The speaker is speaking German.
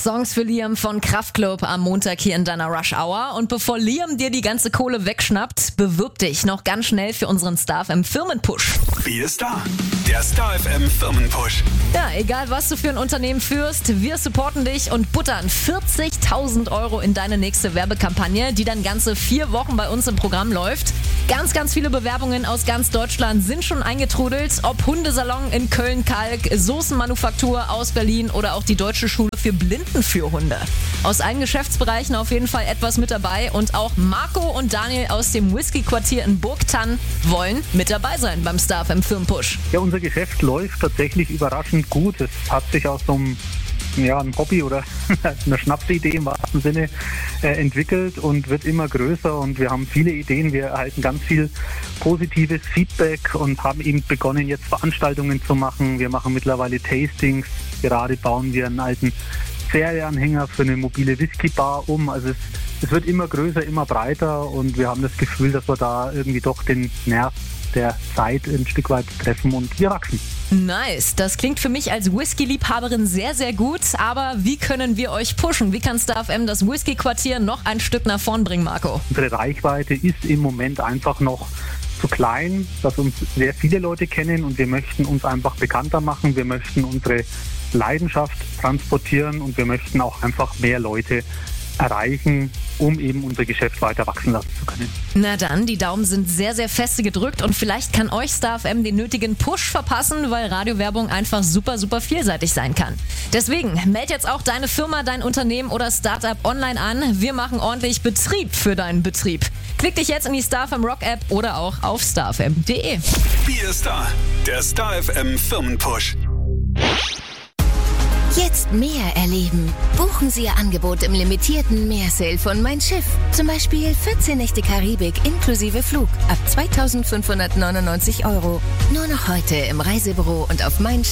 Songs für Liam von Kraftklub am Montag hier in deiner Rush Hour. Und bevor Liam dir die ganze Kohle wegschnappt, bewirb dich noch ganz schnell für unseren Star FM Firmenpush. Wie ist da? Der Star FM Firmenpush. Ja, egal was du für ein Unternehmen führst, wir supporten dich und buttern 40.000 Euro in deine nächste Werbekampagne, die dann ganze 4 Wochen bei uns im Programm läuft. Ganz, ganz viele Bewerbungen aus ganz Deutschland sind schon eingetrudelt, ob Hundesalon in Köln-Kalk, Soßenmanufaktur aus Berlin oder auch die Deutsche Schule für Blindenführhunde. Aus allen Geschäftsbereichen auf jeden Fall etwas mit dabei und auch Marco und Daniel aus dem Whisky-Quartier in Burgtann wollen mit dabei sein beim Star FM Firmenpush. Ja, unser Geschäft läuft tatsächlich überraschend gut. Es hat sich aus so einem ein Hobby oder eine Schnapsidee im wahrsten Sinne entwickelt und wird immer größer und wir haben viele Ideen. Wir erhalten ganz viel positives Feedback und haben eben begonnen, jetzt Veranstaltungen zu machen. Wir machen mittlerweile Tastings. Gerade bauen wir einen alten Ferienanhänger für eine mobile Whisky-Bar um. Also es wird immer größer, immer breiter und wir haben das Gefühl, dass wir da irgendwie doch den Nerv der Zeit ein Stück weit treffen und wir wachsen. Nice, das klingt für mich als Whisky-Liebhaberin sehr, sehr gut, aber wie können wir euch pushen? Wie kann Star FM das Whisky-Quartier noch ein Stück nach vorn bringen, Marco? Unsere Reichweite ist im Moment einfach noch zu klein, dass uns sehr viele Leute kennen und wir möchten uns einfach bekannter machen, wir möchten unsere Leidenschaft transportieren und wir möchten auch einfach mehr Leute erreichen, um eben unser Geschäft weiter wachsen lassen zu können. Na dann, die Daumen sind sehr, sehr feste gedrückt und vielleicht kann euch Star FM den nötigen Push verpassen, weil Radiowerbung einfach super, super vielseitig sein kann. Deswegen, meld jetzt auch deine Firma, dein Unternehmen oder Startup online an. Wir machen ordentlich Betrieb für deinen Betrieb. Klick dich jetzt in die Star FM Rock App oder auch auf starfm.de. Wie ist da? Der Star FM Firmenpush. Jetzt mehr erleben. Buchen Sie Ihr Angebot im limitierten Meersale von Mein Schiff. Zum Beispiel 14 Nächte Karibik inklusive Flug ab 2.599 €. Nur noch heute im Reisebüro und auf